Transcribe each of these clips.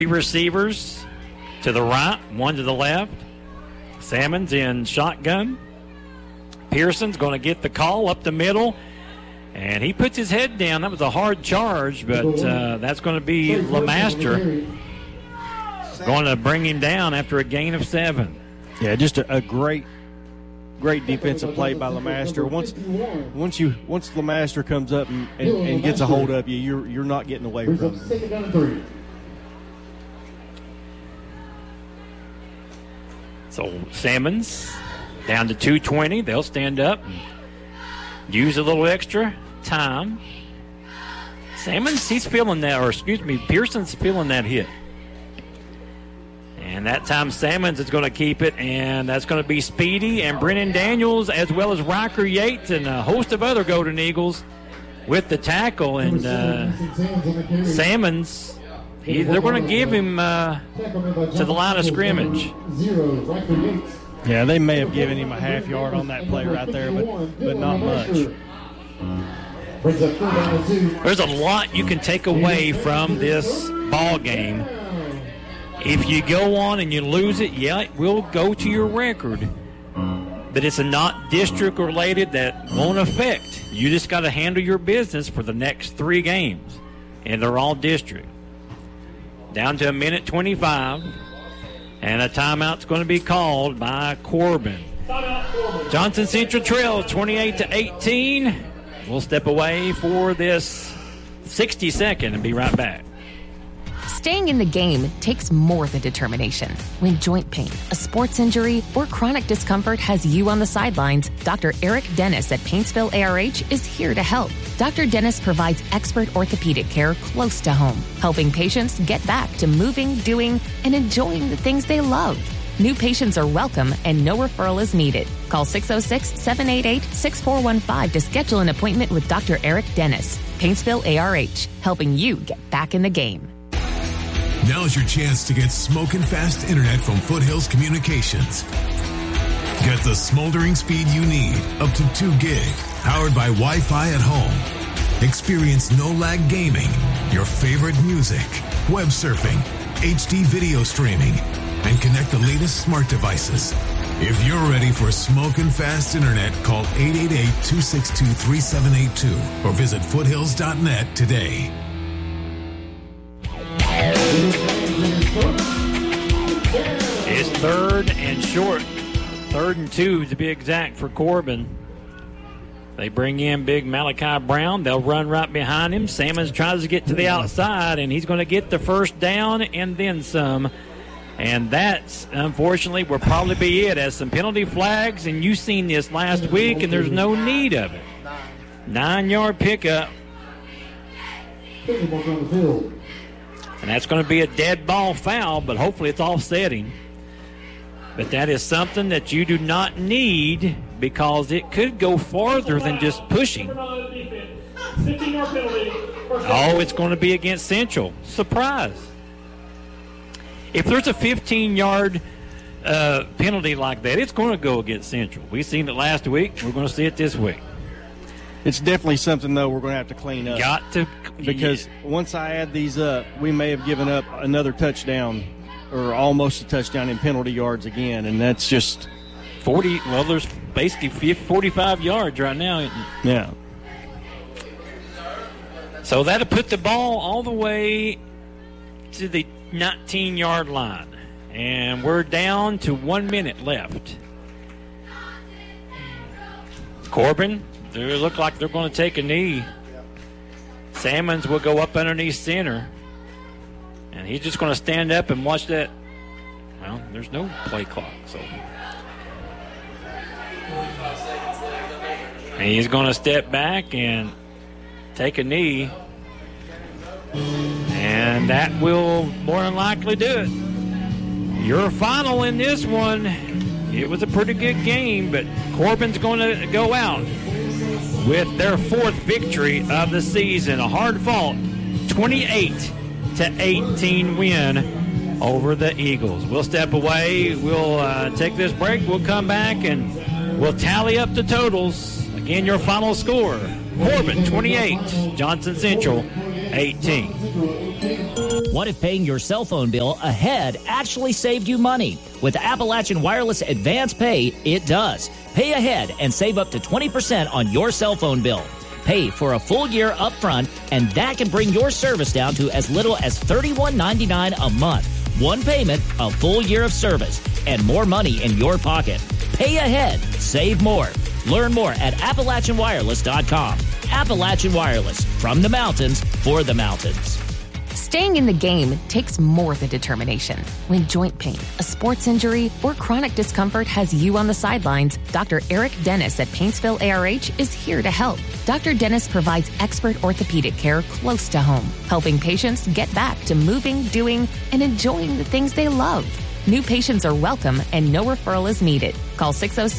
Receivers to the right, one to the left. Salmons in shotgun. Pearson's going to get the call up the middle, and he puts his head down. That was a hard charge, but that's going to be LeMaster going to bring him down after a gain of 7. Yeah, just a great defensive play by LeMaster. Once LeMaster comes up and gets a hold of you, you're not getting away from him. So Salmons down to 2:20. They'll stand up and use a little extra time. Salmons, Pearson's feeling that hit. And that time Salmons is going to keep it, and that's going to be Speedy and Brennan Daniels as well as Riker Yates and a host of other Golden Eagles with the tackle. And Salmons, they're going to give him to the line of scrimmage. Yeah, they may have given him a half yard on that play right there, but not much. There's a lot you can take away from this ball game. If you go on and you lose it, it will go to your record. But it's not district related. That won't affect. You just got to handle your business for the next 3 games. And they're all district. Down to 1:25. And a timeout's going to be called by Corbin. Johnson Central trails 28-18. We'll step away for this 60-second and be right back. Staying in the game takes more than determination. When joint pain, a sports injury, or chronic discomfort has you on the sidelines, Dr. Eric Dennis at Paintsville ARH is here to help. Dr. Dennis provides expert orthopedic care close to home, helping patients get back to moving, doing, and enjoying the things they love. New patients are welcome and no referral is needed. Call 606-788-6415 to schedule an appointment with Dr. Eric Dennis. Paintsville ARH, helping you get back in the game. Now's your chance to get smoking fast internet from Foothills Communications. Get the smoldering speed you need, up to 2 gig, powered by Wi-Fi at home. Experience no-lag gaming, your favorite music, web surfing, HD video streaming, and connect the latest smart devices. If you're ready for smoking fast internet, call 888-262-3782 or visit foothills.net today. It's 3rd and short. 3rd and 2 to be exact for Corbin. They bring in big Malachi Brown. They'll run right behind him. Salmons tries to get to the outside, and he's going to get the first down and then some. And that's, unfortunately, will probably be it, as some penalty flags, and you've seen this last week, and there's no need of it. 9-yard pickup. And that's going to be a dead ball foul, but hopefully it's offsetting. But that is something that you do not need, because it could go farther than just pushing. Oh, it's going to be against Central. Surprise. If there's a 15-yard penalty like that, it's going to go against Central. We've seen it last week. We're going to see it this week. It's definitely something, though, we're going to have to clean up. Got to. Because once I add these up, we may have given up another touchdown or almost a touchdown in penalty yards again, and that's just 40. Well, there's basically 45 yards right now. Yeah. So that'll put the ball all the way to the 19-yard line, and we're down to 1 minute left. Corbin, they look like they're going to take a knee. Salmons will go up underneath center, and he's just going to stand up and watch that. Well, there's no play clock, so. And he's going to step back and take a knee, and that will more than likely do it. Your final in this one, it was a pretty good game, but Corbin's going to go out with their 4th victory of the season. A hard-fought 28-18 win over the Eagles. We'll step away. We'll take this break. We'll come back and we'll tally up the totals. Again, your final score: Corbin 28, Johnson Central 18. What if paying your cell phone bill ahead actually saved you money? With Appalachian Wireless Advance Pay, it does. Pay ahead and save up to 20% on your cell phone bill. Pay for a full year up front, and that can bring your service down to as little as $31.99 a month. One payment, a full year of service, and more money in your pocket. Pay ahead, save more. Learn more at AppalachianWireless.com. Appalachian Wireless, from the mountains, for the mountains. Staying in the game takes more than determination. When joint pain, a sports injury, or chronic discomfort has you on the sidelines, Dr. Eric Dennis at Paintsville ARH is here to help. Dr. Dennis provides expert orthopedic care close to home, helping patients get back to moving, doing, and enjoying the things they love. New patients are welcome and no referral is needed. Call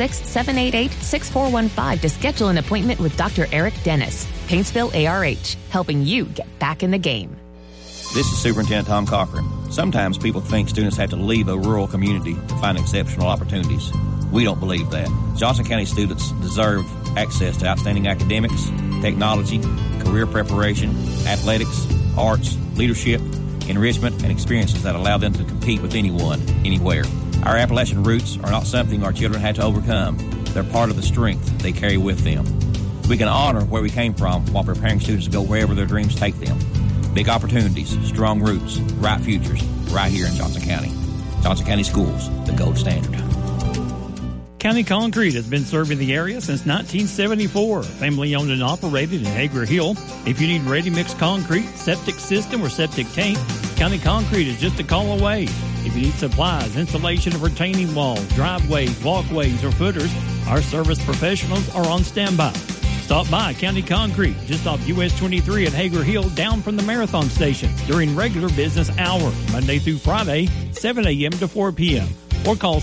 606-788-6415 to schedule an appointment with Dr. Eric Dennis. Paintsville ARH, helping you get back in the game. This is Superintendent Tom Cochran. Sometimes people think students have to leave a rural community to find exceptional opportunities. We don't believe that. Johnson County students deserve access to outstanding academics, technology, career preparation, athletics, arts, leadership, enrichment, and experiences that allow them to compete with anyone, anywhere. Our Appalachian roots are not something our children had to overcome. They're part of the strength they carry with them. We can honor where we came from while preparing students to go wherever their dreams take them. Big opportunities, strong roots, bright futures, right here in Johnson County. Johnson County Schools, the gold standard. County Concrete has been serving the area since 1974. Family owned and operated in Hager Hill. If you need ready-mix concrete, septic system, or septic tank, County Concrete is just a call away. If you need supplies, installation of retaining walls, driveways, walkways, or footers, our service professionals are on standby. Stop by County Concrete, just off US 23 at Hager Hill, down from the Marathon Station, during regular business hours, Monday through Friday, 7 a.m. to 4 p.m. Or call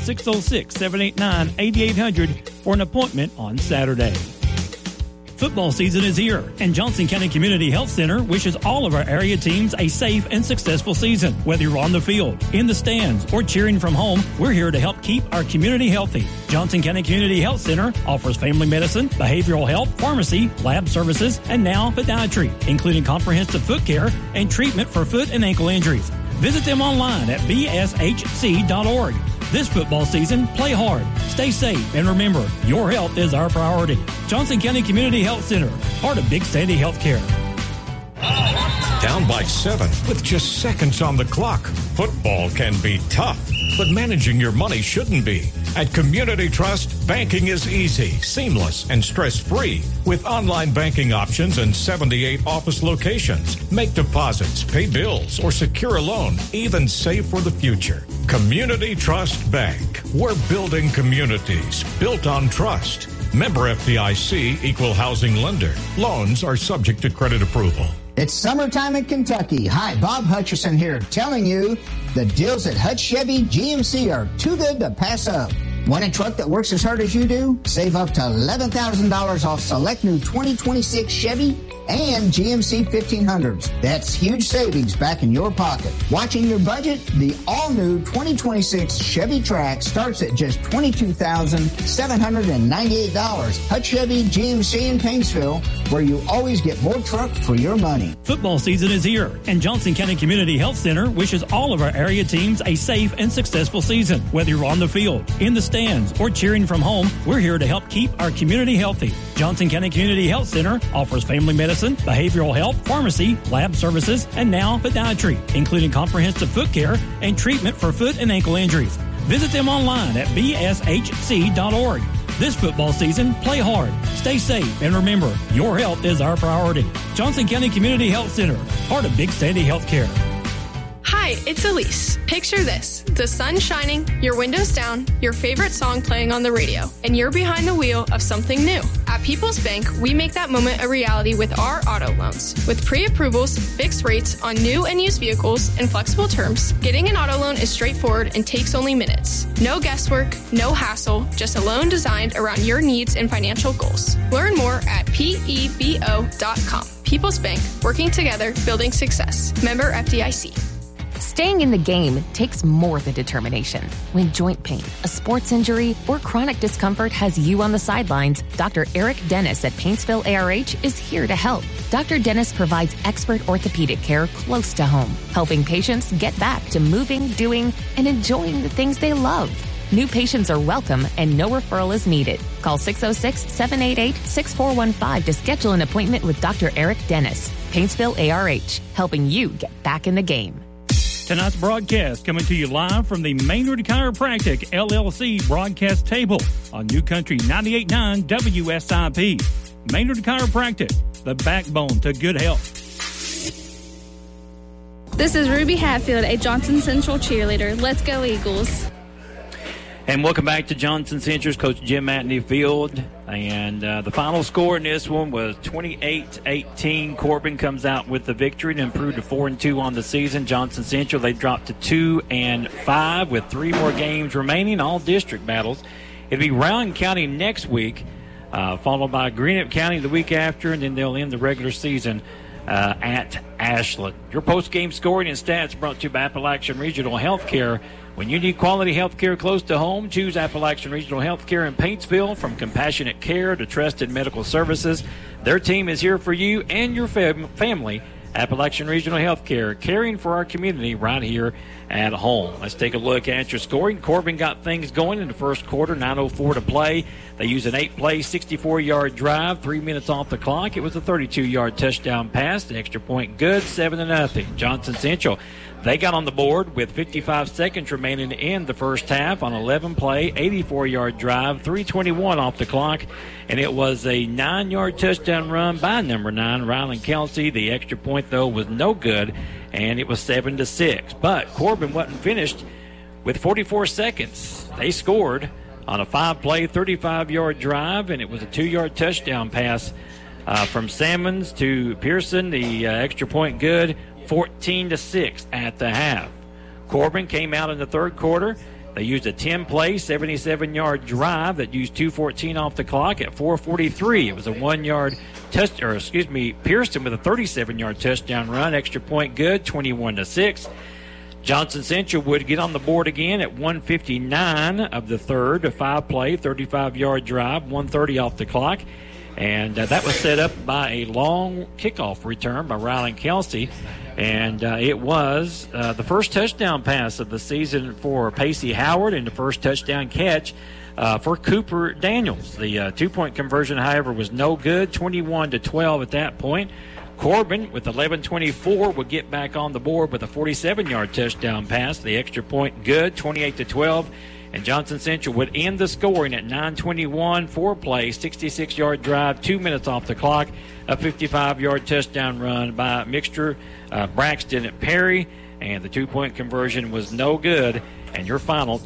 606-789-8800 for an appointment on Saturday. Football season is here, and Johnson County Community Health Center wishes all of our area teams a safe and successful season. Whether you're on the field, in the stands, or cheering from home, we're here to help keep our community healthy. Johnson County Community Health Center offers family medicine, behavioral health, pharmacy, lab services, and now podiatry, including comprehensive foot care and treatment for foot and ankle injuries. Visit them online at bshc.org. This football season, play hard, stay safe, and remember, your health is our priority. Johnson County Community Health Center, part of Big Sandy Healthcare. Down by 7 with just seconds on the clock. Football can be tough, but managing your money shouldn't be. At Community Trust, banking is easy, seamless, and stress-free with online banking options and 78 office locations. Make deposits, pay bills, or secure a loan, even save for the future. Community Trust Bank. We're building communities built on trust. Member FDIC, Equal Housing Lender. Loans are subject to credit approval. It's summertime in Kentucky. Hi, Bob Hutcherson here, telling you the deals at Hutch Chevy GMC are too good to pass up. Want a truck that works as hard as you do? Save up to $11,000 off select new 2026 Chevy and GMC 1500s. That's huge savings back in your pocket. Watching your budget? The all-new 2026 Chevy Trax starts at just $22,798. Hutch Chevy GMC in Paintsville, where you always get more truck for your money. Football season is here, and Johnson County Community Health Center wishes all of our area teams a safe and successful season. Whether you're on the field, in the stands, or cheering from home, we're here to help keep our community healthy. Johnson County Community Health Center offers family medicine, behavioral health, pharmacy, lab services, and now podiatry, including comprehensive foot care and treatment for foot and ankle injuries. Visit them online at bshc.org. This football season, play hard, stay safe, and remember, your health is our priority. Johnson County Community Health Center, part of Big Sandy Healthcare. Hi, it's Elise. Picture this: the sun shining, your windows down, your favorite song playing on the radio, and you're behind the wheel of something new. At People's Bank, we make that moment a reality with our auto loans. With pre-approvals, fixed rates on new and used vehicles, and flexible terms, getting an auto loan is straightforward and takes only minutes. No guesswork, no hassle, just a loan designed around your needs and financial goals. Learn more at pebo.com. People's Bank, working together, building success. Member FDIC. Staying in the game takes more than determination. When joint pain, a sports injury, or chronic discomfort has you on the sidelines, Dr. Eric Dennis at Paintsville ARH is here to help. Dr. Dennis provides expert orthopedic care close to home, helping patients get back to moving, doing, and enjoying the things they love. New patients are welcome and no referral is needed. Call 606-788-6415 to schedule an appointment with Dr. Eric Dennis. Paintsville ARH, helping you get back in the game. Tonight's broadcast coming to you live from the Maynard Chiropractic LLC broadcast table on New Country 98.9 WSIP. Maynard Chiropractic, the backbone to good health. This is Ruby Hatfield, a Johnson Central cheerleader. Let's go Eagles. And welcome back to Johnson Central's Coach Jim Matney Field. And the final score in this one was 28-18. Corbin comes out with the victory and improved to 4-2 on the season. Johnson Central, they dropped to 2-5 with 3 more games remaining, all district battles. It'll be Rowan County next week, followed by Greenup County the week after, and then they'll end the regular season at Ashland. Your post-game scoring and stats brought to you by Appalachian Regional Healthcare. When you need quality health care close to home, choose Appalachian Regional Healthcare in Paintsville. From compassionate care to trusted medical services, their team is here for you and your family. Appalachian Regional Healthcare, caring for our community right here at home. Let's take a look at your scoring. Corbin got things going in the first quarter, 9:04 to play. They used an 8-play, 64-yard drive, 3 minutes off the clock. It was a 32-yard touchdown pass, the extra point good, 7-0. Johnson Central, they got on the board with 55 seconds remaining in the first half on 11-play, 84-yard drive, 3:21 off the clock, and it was a 9-yard touchdown run by number 9, Rylan Kelsey. The extra point, though, was no good, and it was 7-6. But Corbin wasn't finished with 44 seconds. They scored on a 5-play, 35-yard drive, and it was a 2-yard touchdown pass from Salmons to Pearson. The extra point good, 14-6 at the half. Corbin came out in the third quarter. They used a 10-play, 77-yard drive that used 2:14 off the clock at 4:43. It was a 1-yard Pearson with a 37-yard touchdown run. Extra point good, 21-6. Johnson Central would get on the board again at 1:59 of the third. A 5-play, 35-yard drive, 1:30 off the clock. And that was set up by a long kickoff return by Rylan Kelsey. And it was the first touchdown pass of the season for Pacey Howard and the first touchdown catch for Cooper Daniels. The 2-point conversion, however, was no good, 21-12 at that point. Corbin, with 11:24, would get back on the board with a 47-yard touchdown pass. The extra point good, 28-12. And Johnson Central would end the scoring at 9:21, 4-play, 66-yard drive, 2 minutes off the clock, a 55-yard touchdown run by mixture Braxton Perry, and the 2-point conversion was no good. And your final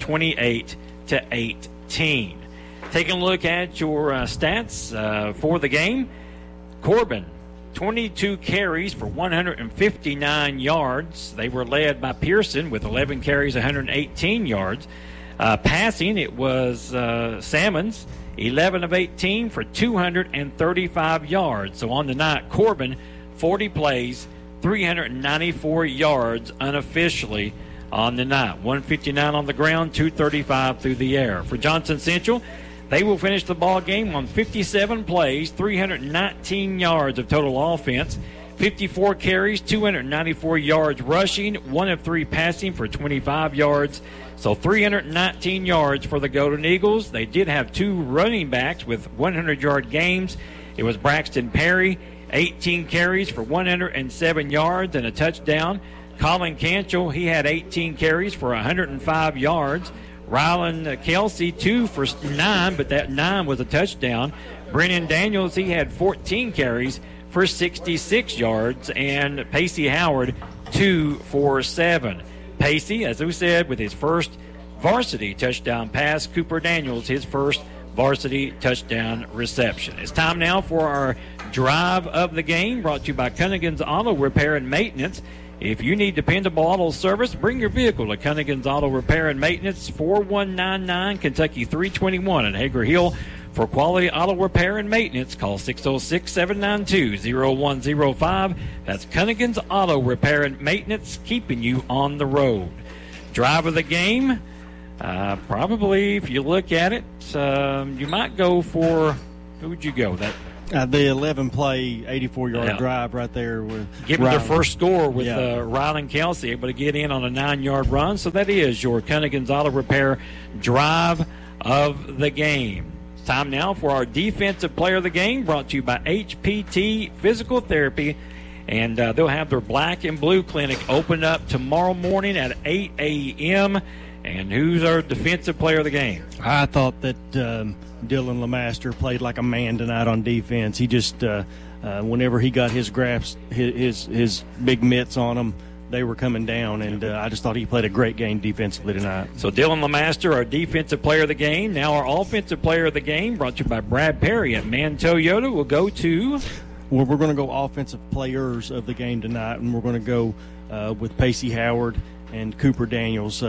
28-18. Taking a look at your stats for the game, Corbin, 22 carries for 159 yards. They were led by Pearson with 11 carries, 118 yards. Passing, it was Salmons, 11 of 18 for 235 yards. So on the night, Corbin, 40 plays, 394 yards unofficially on the night. 159 on the ground, 235 through the air. For Johnson Central, they will finish the ball game on 57 plays, 319 yards of total offense, 54 carries, 294 yards rushing, 1 of 3 passing for 25 yards. So 319 yards for the Golden Eagles. They did have 2 running backs with 100-yard games. It was Braxton Perry, 18 carries for 107 yards and a touchdown. Colin Cantrell, he had 18 carries for 105 yards. Rylan Kelsey, 2 for 9, but that 9 was a touchdown. Brennan Daniels, he had 14 carries for 66 yards. And Pacey Howard, 2 for 7. Pacey, as we said, with his first varsity touchdown pass. Cooper Daniels, his first varsity touchdown reception. It's time now for our drive of the game, brought to you by Cunningham's Auto Repair and Maintenance. If you need dependable auto service, bring your vehicle to Cunningham's Auto Repair and Maintenance, 4199 Kentucky 321 at Hager Hill. For quality auto repair and maintenance, call 606-792-0105. That's Cunningan's Auto Repair and Maintenance, keeping you on the road. Drive of the game, probably, if you look at it, you might go for, who would you go? The 11-play, 84-yard drive right there. Getting their first score with Rylan Kelsey, able to get in on a 9-yard run. So that is your Cunningan's Auto Repair drive of the game. Time now for our defensive player of the game, brought to you by HPT Physical Therapy. And they'll have their black and blue clinic open up tomorrow morning at 8 a.m. And who's our defensive player of the game? I thought that Dylan LeMaster played like a man tonight on defense. He just, whenever he got his grasp, his big mitts on them, they were coming down, and I just thought he played a great game defensively tonight. So Dylan LeMaster, our defensive player of the game. Now our offensive player of the game, brought to you by Brad Perry at Man Toyota, will go to... Well, we're going to go offensive players of the game tonight, and we're going to go with Pacey Howard and Cooper Daniels.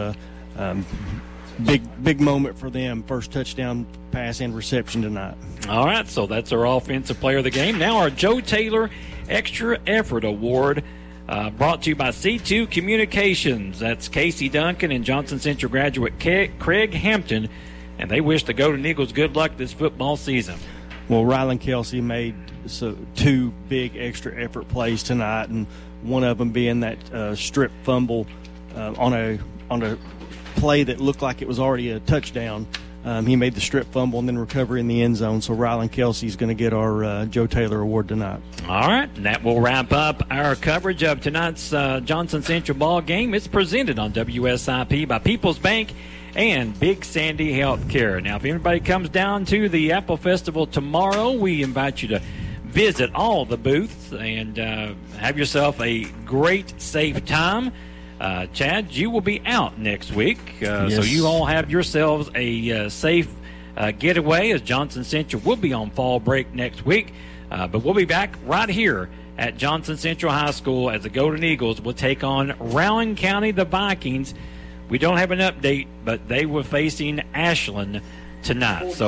Big moment for them. First touchdown pass and reception tonight. All right, so that's our offensive player of the game. Now our Joe Taylor Extra Effort Award, brought to you by C2 Communications. That's Casey Duncan and Johnson Central graduate Craig Hampton, and they wish the Golden Eagles good luck this football season. Well, Rylan Kelsey made two big extra effort plays tonight, and one of them being that strip fumble on a play that looked like it was already a touchdown. He made the strip fumble and then recovery in the end zone. So Rylan Kelsey's going to get our Joe Taylor Award tonight. All right, and that will wrap up our coverage of tonight's Johnson Central ball game. It's presented on WSIP by People's Bank and Big Sandy Healthcare. Now, if anybody comes down to the Apple Festival tomorrow, we invite you to visit all the booths and have yourself a great, safe time. Chad, you will be out next week, yes. So you all have yourselves a safe getaway, as Johnson Central will be on fall break next week. But we'll be back right here at Johnson Central High School as the Golden Eagles will take on Rowan County, the Vikings. We don't have an update, but they were facing Ashland tonight. So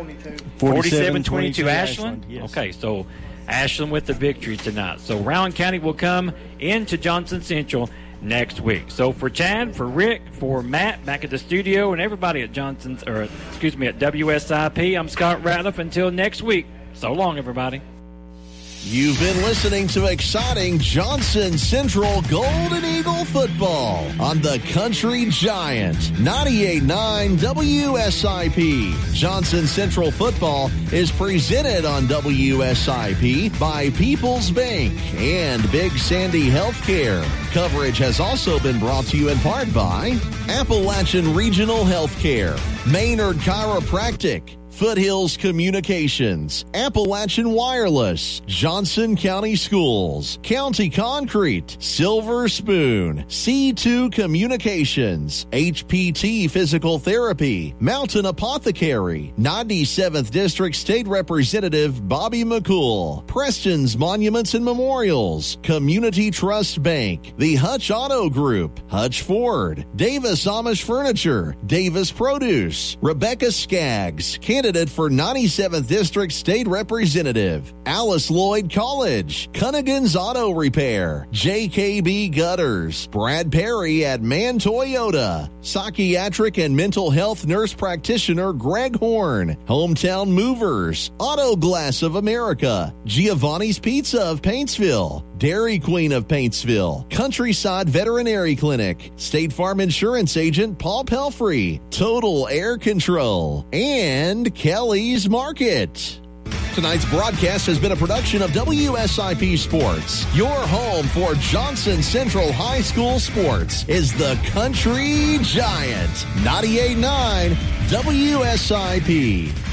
47-22 Ashland? Yes. Okay, so Ashland with the victory tonight. So Rowan County will come into Johnson Central next week. So for Chad, for Rick, for Matt back at the studio, and everybody at at WSIP, I'm Scott Ratliff. Until next week, so long, everybody. You've been listening to exciting Johnson Central Golden Eagle football on the Country Giant 98.9 WSIP. Johnson Central football is presented on WSIP by People's Bank and Big Sandy Healthcare. Coverage has also been brought to you in part by Appalachian Regional Healthcare, Maynard Chiropractic, Foothills Communications, Appalachian Wireless, Johnson County Schools, County Concrete, Silver Spoon, C2 Communications, HPT Physical Therapy, Mountain Apothecary, 97th District State Representative Bobby McCool, Preston's Monuments and Memorials, Community Trust Bank, the Hutch Auto Group, Hutch Ford, Davis Amish Furniture, Davis Produce, Rebecca Skaggs, candidate for 97th District State Representative, Alice Lloyd College, Cunningan's Auto Repair, JKB Gutters, Brad Perry at Man Toyota, Psychiatric and Mental Health Nurse Practitioner Greg Horn, Hometown Movers, Auto Glass of America, Giovanni's Pizza of Paintsville, Dairy Queen of Paintsville, Countryside Veterinary Clinic, State Farm Insurance Agent Paul Pelfrey, Total Air Control, and Kelly's Market. Tonight's broadcast has been a production of WSIP Sports. Your home for Johnson Central High School sports is the Country Giant. 98.9 WSIP.